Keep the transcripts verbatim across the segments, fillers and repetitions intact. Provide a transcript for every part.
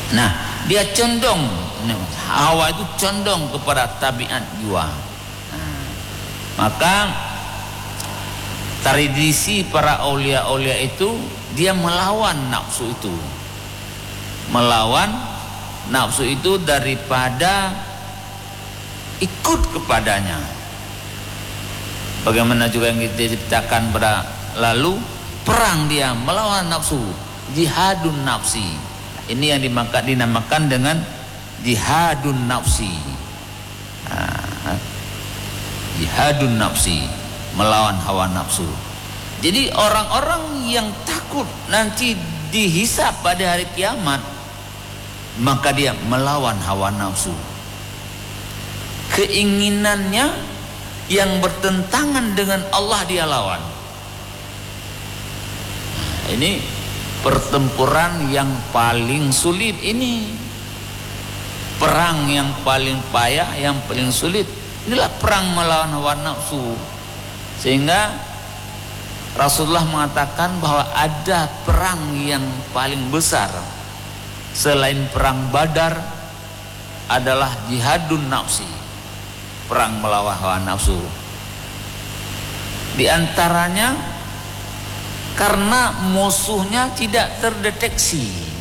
Nah, dia condong, hawa itu condong kepada tabiat jiwa. Nah, maka tradisi para aulia-aulia itu dia melawan nafsu itu, melawan nafsu itu daripada ikut kepadanya. Bagaimana juga yang kita ceritakan pada lalu, perang dia melawan nafsu, jihadun nafsi. Ini yang dimaka, dinamakan dengan jihadun nafsi. Nah, jihadun nafsi, melawan hawa nafsu. Jadi orang-orang yang takut nanti dihisab pada hari kiamat, maka dia melawan hawa nafsu. Keinginannya yang bertentangan dengan Allah dia lawan. Nah, ini pertempuran yang paling sulit ini, perang yang paling payah, yang paling sulit. Inilah perang melawan hawa nafsu. Sehingga Rasulullah mengatakan bahwa ada perang yang paling besar selain perang Badar adalah jihadun nafsi, perang melawan hawa nafsu. Di antaranya karena musuhnya tidak terdeteksi.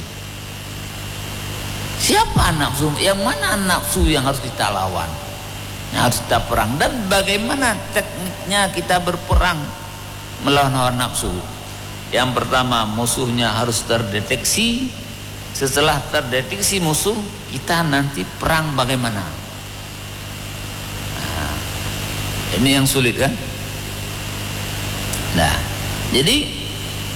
Siapa nafsu? Yang mana nafsu yang harus kita lawan, yang harus kita perang, dan bagaimana tekniknya kita berperang melawan hawa nafsu? Yang pertama, musuhnya harus terdeteksi. Setelah terdeteksi musuh, kita nanti perang bagaimana? Nah, ini yang sulit kan? Nah, jadi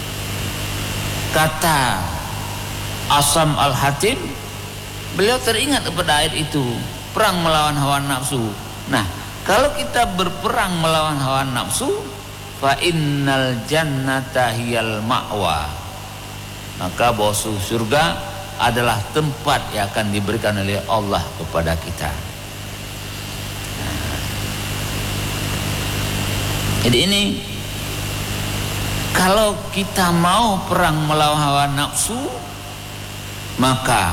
kata Asam Al-Hatim, beliau teringat kepada ayat itu, perang melawan hawa nafsu. Nah, kalau kita berperang melawan hawa nafsu, fa innal jannata hiyal ma'wa, maka bahwa surga adalah tempat yang akan diberikan oleh Allah kepada kita. Nah, jadi ini, kalau kita mau perang melawan hawa nafsu, maka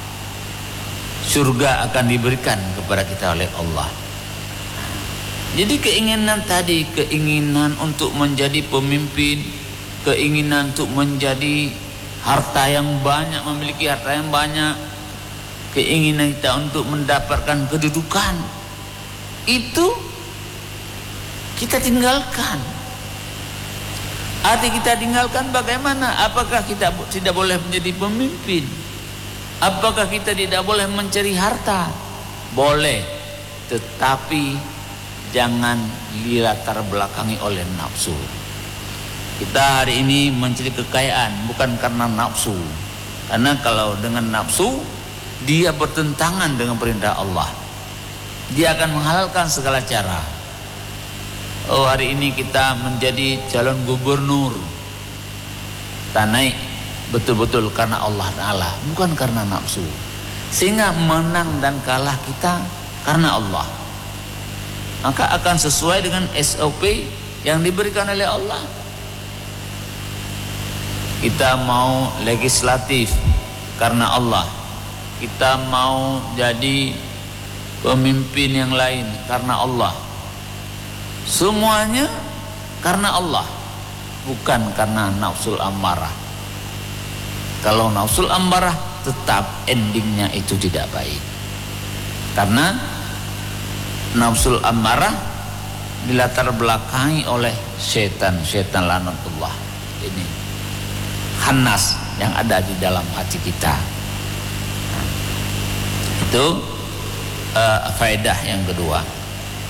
surga akan diberikan kepada kita oleh Allah. Jadi keinginan tadi, keinginan untuk menjadi pemimpin, keinginan untuk menjadi harta yang banyak, memiliki harta yang banyak, keinginan kita untuk mendapatkan kedudukan, itu kita tinggalkan. Arti kita tinggalkan bagaimana? Apakah kita tidak boleh menjadi pemimpin? Apakah kita tidak boleh mencari harta? Boleh, tetapi jangan dilatar belakangi oleh nafsu. Kita hari ini mencari kekayaan bukan karena nafsu, karena kalau dengan nafsu dia bertentangan dengan perintah Allah. Dia akan menghalalkan segala cara. Oh, hari ini kita menjadi calon gubernur, kita naik betul-betul karena Allah Ta'ala, bukan karena nafsu. Sehingga menang dan kalah kita karena Allah, maka akan sesuai dengan S O P yang diberikan oleh Allah. Kita mau legislatif karena Allah, kita mau jadi pemimpin yang lain karena Allah. Semuanya karena Allah, bukan karena nafsul ammarah. Kalau nafsul ammarah, tetap endingnya itu tidak baik. Karena nafsul ammarah dilatar belakangi oleh setan, setan lanatullah. Ini khannas yang ada di dalam hati kita. Nah, itu uh, faedah yang kedua.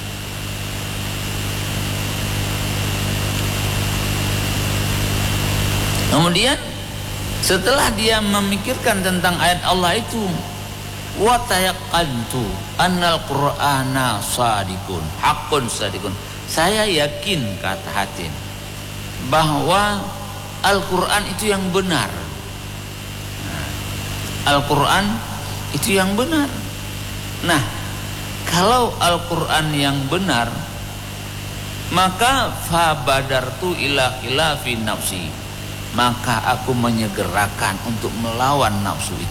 Kemudian setelah dia memikirkan tentang ayat Allah itu, wa tayaqqantu annal qur'ana shadiqun, haqqun shadiqun. Saya yakin, kata Hatim, bahwa Al-Qur'an itu yang benar. Al-Qur'an itu yang benar. Nah, kalau Al-Qur'an yang benar, maka fa badartu ila khilafi nafsi, maka aku menyegerakan untuk melawan nafsu itu.